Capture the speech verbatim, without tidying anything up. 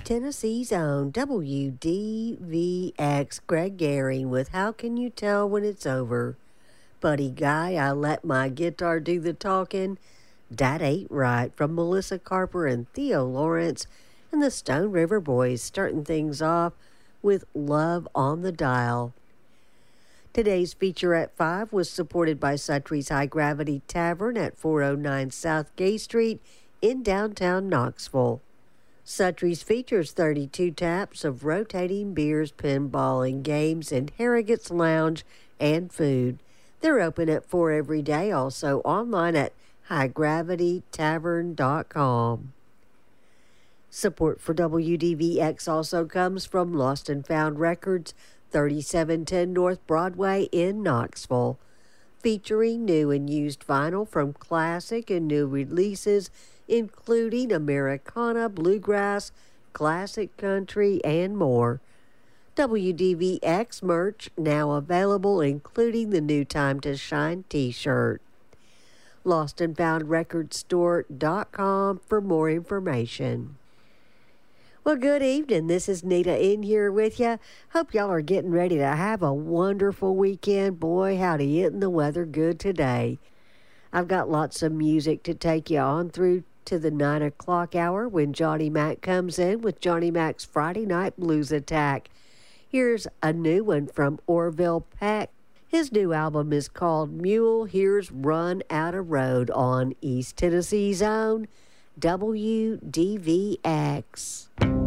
Tennessee's own W D V X, Greg Gehring with How Can You Tell When It's Over? Buddy Guy, I Let My Guitar Do the Talking. That Ain't Right from Melissa Carper and Theo Lawrence and the Stone River Boys, starting things off with Love on the Dial. Today's feature at five was supported by Suttree's High Gravity Tavern at four oh nine South Gay Street in downtown Knoxville. Suttree's features thirty-two taps of rotating beers, pinball, and games in Harrogate's Lounge and food. They're open at four every day, also online at high gravity tavern dot com. Support for W D V X also comes from Lost and Found Records, thirty-seven ten North Broadway in Knoxville, featuring new and used vinyl from classic and new releases, including Americana, bluegrass, classic country, and more. W D V X merch now available, including the new Time to Shine t-shirt. lost and found record store dot com for more information. Well, good evening. This is Nita in here with you. Hope y'all are getting ready to have a wonderful weekend. Boy, howdy, isn't the weather good today. I've got lots of music to take you on through to the nine o'clock hour when Johnny Mac comes in with Johnny Mac's Friday Night Blues Attack. Here's a new one from Orville Peck. His new album is called Mule. Here's Run Outta Road on East Tennessee's own W D V X.